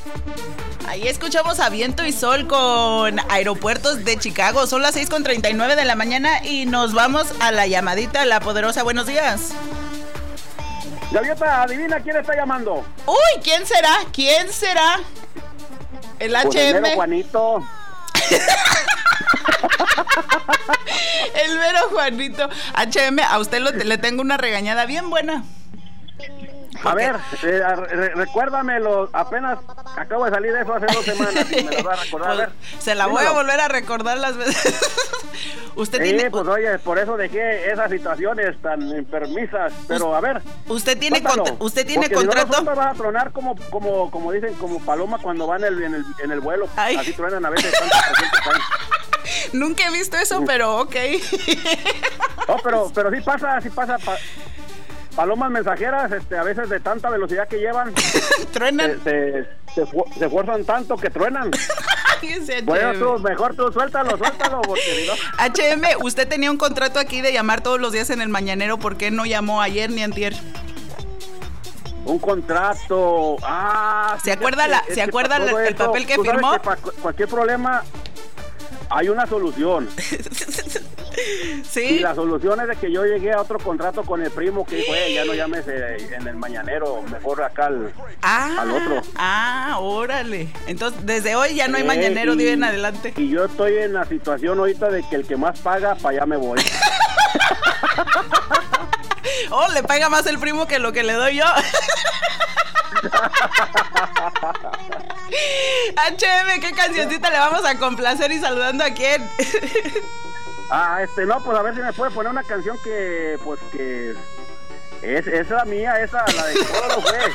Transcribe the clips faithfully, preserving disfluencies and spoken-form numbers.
Ahí escuchamos a Viento y Sol con Aeropuertos de Chicago. Son las seis con treinta y nueve de la mañana y nos vamos a la llamadita, la poderosa. Buenos días. Gaviota, adivina quién está llamando. Uy, ¿quién será? ¿Quién será? El Pues H M. el mero Juanito. El mero Juanito. H M, a usted lo, le tengo una regañada bien buena. A ver, eh, re, recuérdamelo, apenas acabo de salir de eso hace dos semanas y me lo vas a recordar. Pues, a ver, se la dímelo. Voy a volver a recordar las veces. Usted sí, tiene... pues oye, por eso dejé esas situaciones tan enfermizas, pero a ver. Usted tiene contra... usted tiene porque contrato. Si no, vas a tronar como, como, como dicen, como paloma cuando van en el, en el, en el vuelo. Ay. Así truenan a veces. Nunca he visto eso, pero ok. No, pero, pero sí pasa, sí pasa. Pa Palomas mensajeras, este, a veces de tanta velocidad que llevan, truenan, se, se, se, se esfuerzan tanto que truenan. Bueno, tú, mejor tú suéltalo, suéltalo, porque no. H M, usted tenía un contrato aquí de llamar todos los días en el mañanero, ¿por qué no llamó ayer ni antier? Un contrato, ah. ¿Se acuerda la, ¿se acuerda el, el papel que firmó? Que para cualquier problema hay una solución. Sí. Y la solución es de que yo llegué a otro contrato con el primo que dijo, eh, ya no llames eh, en el mañanero, mejor acá al, ah, al otro. Ah, órale. Entonces, desde hoy ya no hay eh, mañanero, de en adelante. Y yo estoy en la situación ahorita de que el que más paga, para allá me voy. Oh, le paga más el primo que lo que le doy yo. H M, ¿qué cancioncita le vamos a complacer y saludando a quién? Ah, este, no, pues a ver si me puede poner una canción que, pues que es, es la mía, esa, la de todo lo fue.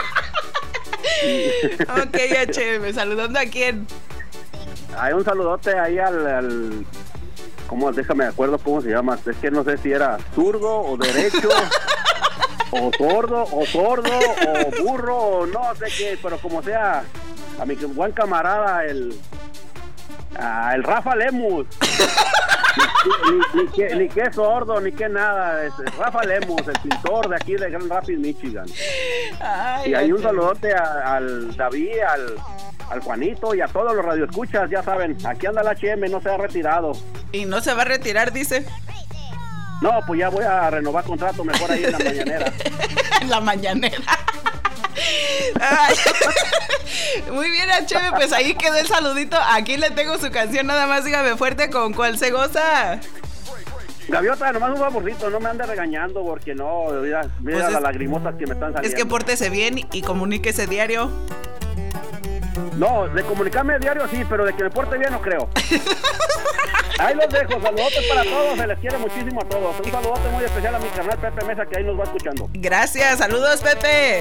Ok, H M, saludando a quién. Hay un saludote ahí al, al ¿cómo? Déjame de acuerdo cómo se llama, es que no sé si era zurdo o derecho. O sordo, o sordo, o burro, o no sé qué, pero como sea, a mi buen camarada, el, ah, el Rafa Lemus. Ni, ni, ni, que, ni que sordo, ni que nada. Es Rafa Lemus, el pintor de aquí de Grand Rapids, Michigan. Ay, y hay un saludote a, al David, al, al Juanito y a todos los radioescuchas, ya saben, aquí anda el H M, no se ha retirado. Y no se va a retirar, dice. No, pues ya voy a renovar contrato mejor ahí en la mañanera. En la mañanera. Ay. Muy bien, H M, pues ahí quedó el saludito. Aquí le tengo su canción, nada más dígame fuerte con cuál se goza. Gaviota, nomás un favorcito, no me ande regañando porque no, mira, mira pues las es, lagrimotas que me están saliendo. Es que pórtese bien y comuníquese diario. No, de comunicarme diario sí, pero de que me porte bien no creo. Ahí los dejo, saludotes para todos, se les quiere muchísimo a todos. Un saludote muy especial a mi carnal Pepe Mesa que ahí nos va escuchando. Gracias, saludos Pepe.